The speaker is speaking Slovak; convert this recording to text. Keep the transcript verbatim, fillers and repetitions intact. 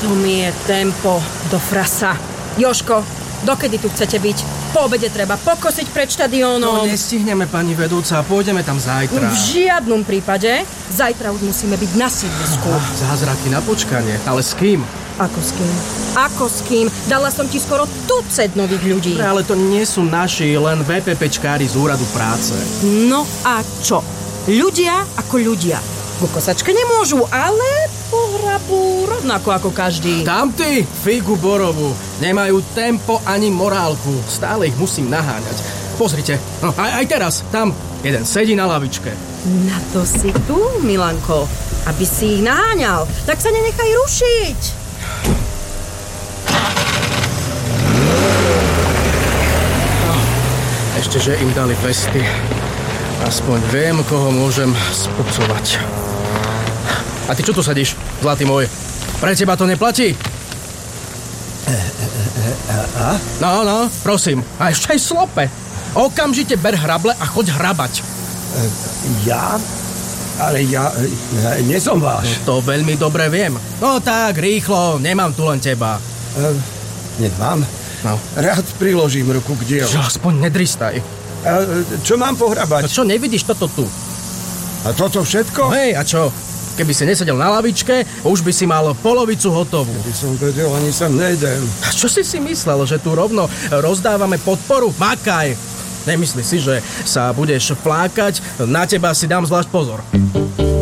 To mi je tempo do frasa. Jožko, dokedy tu chcete byť? Po obede treba pokosiť pred štadiónom. No, nestihneme, pani vedúca, pôjdeme tam zajtra. V žiadnom prípade. Zajtra už musíme byť na sídlisku. Ah, zázraky na počkanie, ale s kým? Ako s kým? Ako s kým? Dala som ti skoro tucet nových ľudí. Ale to nie sú naši, len VPPčkári z úradu práce. No a čo? Ľudia ako ľudia. Ku kosačke nemôžu, ale pohrabu rovnako ako každý. Tamty, figu borovu, nemajú tempo ani morálku. Stále ich musím naháňať. Pozrite, no, aj, aj teraz, tam jeden sedí na lavičke. Na to si tu, Milanko. Aby si ich naháňal, tak sa nenechaj rušiť. Ešte, že im dali vesty. Aspoň viem, koho môžem spucovať. A ty čo tu sedíš, zlatý môj? Pre teba to neplatí? A? No, no, prosím. A ešte aj slope. Okamžite ber hrable a choď hrabať. Ja? Ale ja, ja nie som váš. To veľmi dobre viem. No tak, rýchlo, nemám tu len teba. Nemám? No. Rád priložím ruku k dielu. Čo, aspoň nedristaj. Čo mám pohrabať? No čo, nevidíš toto tu? A toto všetko? No hej, a čo? Keby si nesedel na lavičke, už by si mal polovicu hotovú. Keby som vedel, ani sem nejdem. A čo si si myslel, že tu rovno rozdávame podporu? Makaj! Nemyslí si, že sa budeš flákať, na teba si dám zvlášť pozor.